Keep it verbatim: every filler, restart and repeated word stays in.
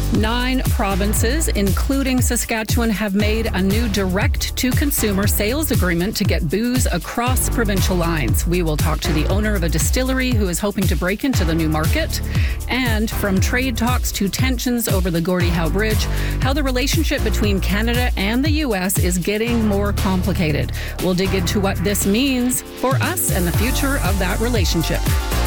Nine provinces, including Saskatchewan, have made a new direct-to-consumer sales agreement to get booze across provincial lines. We will talk to the owner of a distillery who is hoping to break into the new market. And from trade talks to tensions over the Gordie Howe Bridge, how the relationship between Canada and the U S is getting more complicated. We'll dig into what this means for us and the future of that relationship.